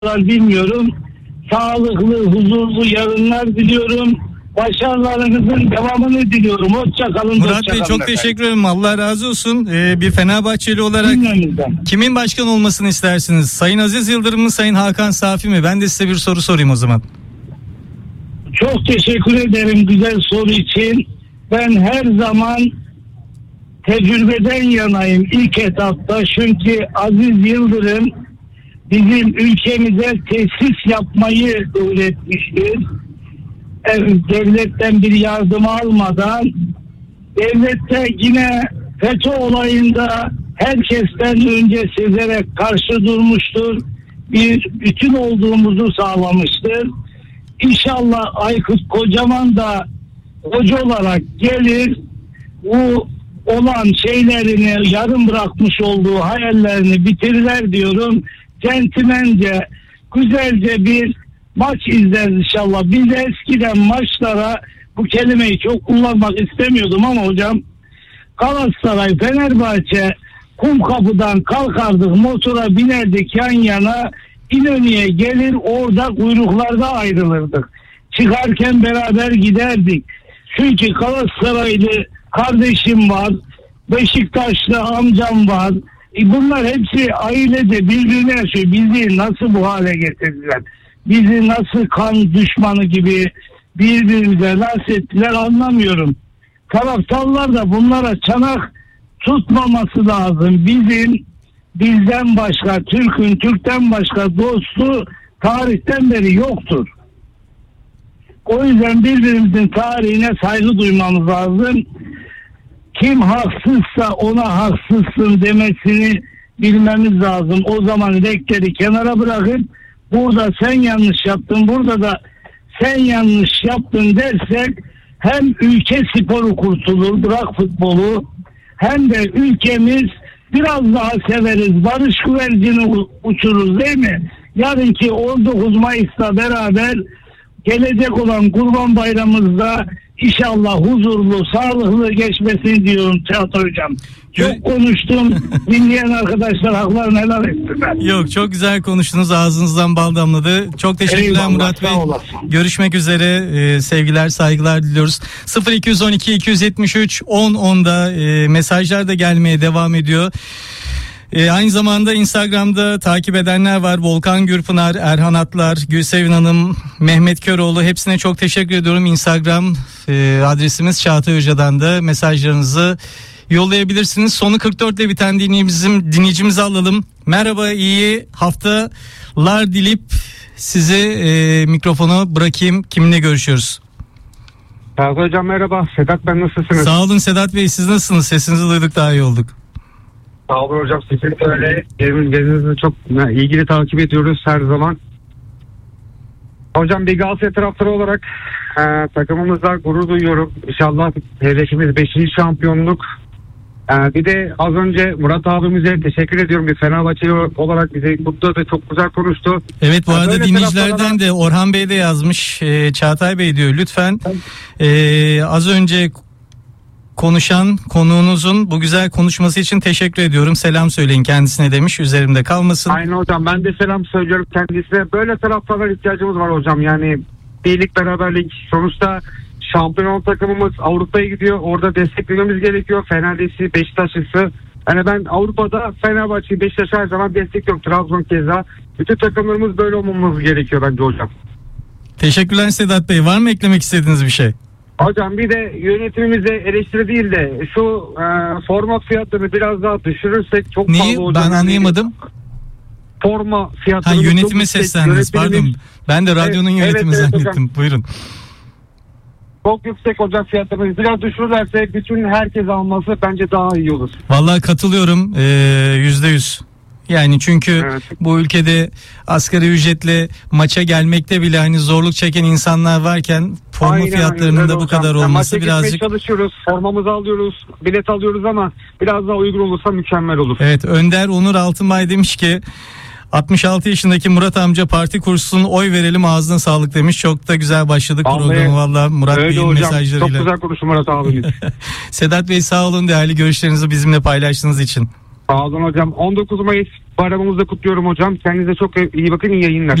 bilmiyorum. Sağlıklı, huzurlu yarınlar diliyorum. Başarılarınızın devamını diliyorum. Hoşça kalın. Murat Bey çok teşekkür ederim. Allah razı olsun. Bir Fenerbahçeli olarak kimin başkan olmasını istersiniz? Sayın Aziz Yıldırım mı, Sayın Hakan Safi mi? Ben de size bir soru sorayım o zaman. Çok teşekkür ederim güzel soru için. Ben her zaman tecrübeden yanayım ilk etapta. Çünkü Aziz Yıldırım bizim ülkemize tesis yapmayı öğretmiştir. Devletten bir yardım almadan, devlette yine FETÖ olayında herkesten önce sezerek karşı durmuştur. Bir bütün olduğumuzu sağlamıştır. İnşallah Aykut Kocaman da hoca olarak gelir, bu olan şeylerini, yarım bırakmış olduğu hayallerini bitirirler diyorum. Centilmence, güzelce bir maç izleriz inşallah. Biz de eskiden maçlara, bu kelimeyi çok kullanmak istemiyordum ama hocam, Galatasaray, Fenerbahçe Kumkapı'dan kalkardık, motora binerdik yan yana, İnönü'ye gelir, orada kuyruklarda ayrılırdık. Çıkarken beraber giderdik. Çünkü Galatasaraylı kardeşim var, Beşiktaşlı amcam var. Bunlar hepsi ailede birbirine yaşıyor. Bizi nasıl bu hale getirdiler? Bizi nasıl kan düşmanı gibi birbirimize ettiler anlamıyorum. Taraftarlar da bunlara çanak tutmaması lazım. Bizden başka, Türk'ten başka dostu tarihten beri yoktur. O yüzden birbirimizin tarihine saygı duymamız lazım. Kim haksızsa ona haksızsın demesini bilmemiz lazım. O zaman renkleri kenara bırakıp burada sen yanlış yaptın, burada da sen yanlış yaptın dersek hem ülke sporu kurtulur, bırak futbolu, hem de ülkemiz biraz daha severiz. Barış güvercini uçururuz değil mi? Yarınki 19 Mayıs'ta beraber gelecek olan Kurban Bayramımızda İnşallah huzurlu, sağlıklı geçmesini diyorum Çağatay Hocam. Çok konuştum. Dinleyen arkadaşlar haklarını helal etsinler. Yok, çok güzel konuştunuz. Ağzınızdan bal damladı. Çok teşekkürler. Eyvallah, Murat Bey. Görüşmek üzere. Sevgiler, saygılar diliyoruz. 0212 273 10'da mesajlar da gelmeye devam ediyor. Aynı zamanda Instagram'da takip edenler var. Volkan Gürpınar, Erhan Atlar, Gülsevin Hanım, Mehmet Köroğlu, hepsine çok teşekkür ediyorum. Instagram adresimiz Çağatay Hoca'dan da mesajlarınızı yollayabilirsiniz. Sonu 44 ile biten dinleyicimizi alalım. Merhaba, iyi haftalar dilip size mikrofonu bırakayım. Kiminle görüşüyoruz? Çağatay Hocam merhaba. Sedat, ben nasılsınız? Sağ olun Sedat Bey, siz nasılsınız? Sesinizi duyduk, daha iyi olduk. Sağ olun hocam. Sizin öyle gezinizi çok ilgili takip ediyoruz her zaman. Hocam bir Galatasaray taraftarı olarak takımımızla gurur duyuyorum. İnşallah hedefimiz 5. şampiyonluk. Bir de az önce Murat abimize teşekkür ediyorum. Bir Fenerbahçe olarak bizi kutladı. Çok güzel konuştu. Evet, bu arada dinleyicilerden de Orhan Bey de yazmış. Çağatay Bey diyor lütfen az önce konuşan konuğunuzun bu güzel konuşması için teşekkür ediyorum. Selam söyleyin kendisine demiş. Üzerimde kalmasın. Aynen hocam, ben de selam söylüyorum kendisine. Böyle taraftarlar ihtiyacımız var hocam. Yani birlik, beraberlik. Sonuçta şampiyon takımımız Avrupa'ya gidiyor. Orada desteklememiz gerekiyor. Fenerlisi, Beşiktaşlısı. Yani ben Avrupa'da Fenerbahçe'yi, Beşiktaş'ı her zaman destekliyorum. Trabzon keza. Bütün takımlarımız böyle olmamız gerekiyor bence hocam. Teşekkürler Sedat Bey. Var mı eklemek istediğiniz bir şey? Hocam bir de yönetimimize eleştiri değil de şu forma fiyatlarını biraz daha düşürürsek çok neyi? Fazla hocam. Ben anlayamadım. Forma fiyatlarını yönetime seslendiniz. Pardon. Ben de radyonun yönetimi zannettim. Hocam. Buyurun. Çok yüksek hocam fiyatlarını biraz düşürürlerse bütün herkes alması bence daha iyi olur. Vallahi katılıyorum %100. Yani çünkü evet, bu ülkede asgari ücretle maça gelmekte bile hani zorluk çeken insanlar varken forma fiyatlarının da bu kadar olması maça birazcık... çalışıyoruz, formamızı alıyoruz, bilet alıyoruz ama biraz daha uygun olursa mükemmel olur. Evet, Önder Onur Altınbay demiş ki 66 yaşındaki Murat amca parti kursun, oy verelim, ağzına sağlık demiş. Çok da güzel başladık programı valla Murat Bey'in mesajlarıyla. Çok güzel konuştu Murat abimiz. Sedat Bey sağ olun değerli görüşlerinizi bizimle paylaştığınız için. Sağ olun hocam. 19 Mayıs Bayramımızı da kutluyorum hocam. Kendinize çok iyi bakın. İyi yayınlar.